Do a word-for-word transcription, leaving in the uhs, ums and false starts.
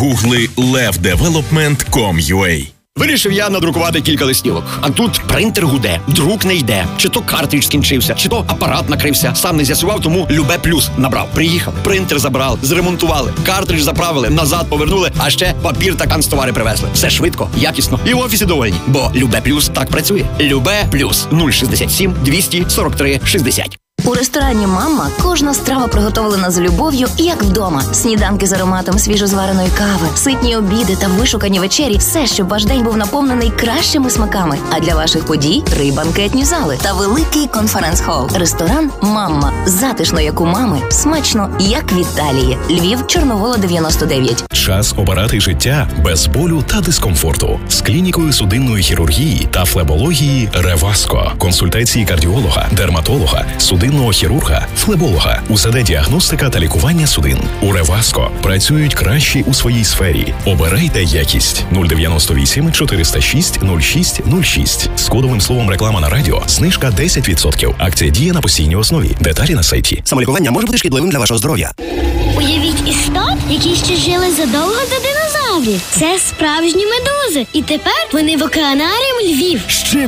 Гугли лев девелопмент крапка ком крапка ю а. Вирішив я надрукувати кілька листівок. А тут принтер гуде, друк не йде. Чи то картридж скінчився, чи то апарат накрився. Сам не з'ясував, тому Любе Плюс набрав. Приїхав, принтер забрали, зремонтували, картридж заправили, назад повернули, а ще папір та канцтовари привезли. Все швидко, якісно і в офісі довольні. Бо Любе Плюс так працює. Любе Плюс нуль шістдесят сім двісті сорок три шістдесят. У ресторані «Мамма» кожна страва приготовлена з любов'ю, як вдома. Сніданки з ароматом свіжозвареної кави, ситні обіди та вишукані вечері – все, щоб ваш день був наповнений кращими смаками. А для ваших подій – три банкетні зали та великий конференц-хол. Ресторан «Мамма». Затишно, як у мами, смачно, як в Італії. Львів, Чорновола, дев'яносто дев'ять. Час обирати життя без болю та дискомфорту. З клінікою судинної хірургії та флебології «Реваско». Консультації кардіолога, дерматолога, судинного хірурга, флеболога, УЗД-діагностика та лікування судин. У «Реваско» працюють кращі у своїй сфері. Обирайте якість. нуль дев'яносто вісім чотириста шість нуль шість нуль шість. З кодовим словом реклама на радіо. Знижка десять відсотків. Акція діє на постійній основі. Деталі на сайті. Самолікування може бути шкідливим для вашого здоров'я. Уявіть істот, які ще жили задовго до динозаврів. Це справжні медузи. І тепер вони в океанаріум Львів. Ще